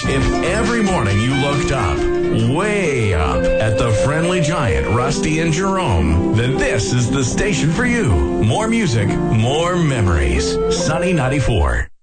If every morning you looked up, way up, at the friendly giant Rusty and Jerome, then this is the station for you. More music, more memories. Sunny 94.